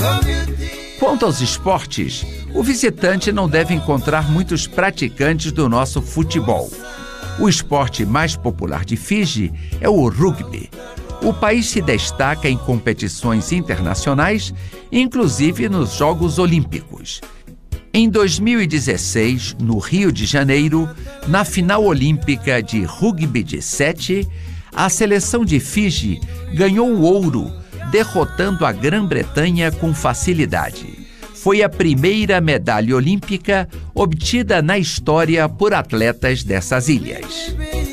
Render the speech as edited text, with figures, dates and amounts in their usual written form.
Quanto aos esportes, o visitante não deve encontrar muitos praticantes do nosso futebol. O esporte mais popular de Fiji é o rugby. O país se destaca em competições internacionais, inclusive nos Jogos Olímpicos. Em 2016, no Rio de Janeiro, na final olímpica de rugby de 7, a seleção de Fiji ganhou o ouro, derrotando a Grã-Bretanha com facilidade. Foi a primeira medalha olímpica obtida na história por atletas dessas ilhas.